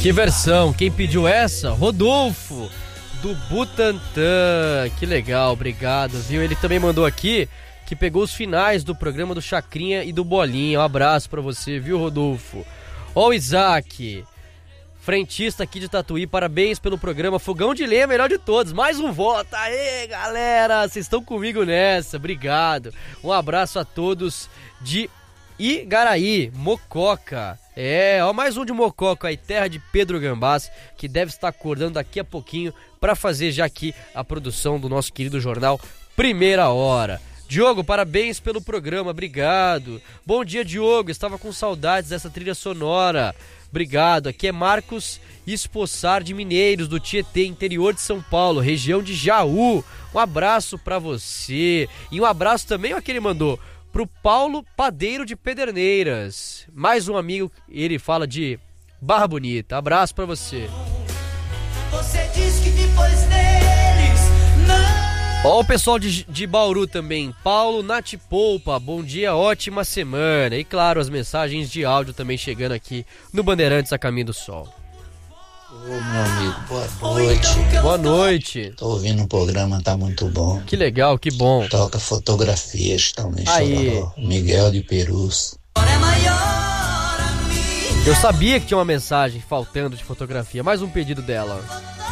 Que versão? Quem pediu essa? Rodolfo, do Butantã. Que legal, obrigado, viu? Ele também mandou aqui que pegou os finais do programa do Chacrinha e do Bolinha. Um abraço pra você, viu, Rodolfo? Ó o Isaac, frentista aqui de Tatuí, parabéns pelo programa. Fogão de lenha, melhor de todos. Mais um voto. Aê, galera, vocês estão comigo nessa. Obrigado. Um abraço a todos de Igaraí, Mococa. Ó, mais um de Mococa aí, terra de Pedro Gambás, que deve estar acordando daqui a pouquinho para fazer já aqui a produção do nosso querido jornal Primeira Hora. Diogo, parabéns pelo programa, obrigado. Bom dia, Diogo, estava com saudades dessa trilha sonora. Obrigado, aqui é Marcos Espoçar de Mineiros, do Tietê, interior de São Paulo, região de Jaú. Um abraço pra você. E um abraço também, ó, que ele mandou pro Paulo Padeiro de Pederneiras. Mais um amigo, ele fala de Barra Bonita. Abraço pra você. Você diz que depois deles não. Ó o pessoal de Bauru também. Paulo Natipolpa, bom dia, ótima semana. E claro, as mensagens de áudio também chegando aqui no Bandeirantes a Caminho do Sol. Ô, meu amigo, boa noite. Boa noite. Tô ouvindo o programa, tá muito bom. Que legal, que bom. Toca fotografias também, Aí. Chororó. Miguel de Perus. Eu sabia que tinha uma mensagem faltando de fotografia. Mais um pedido dela.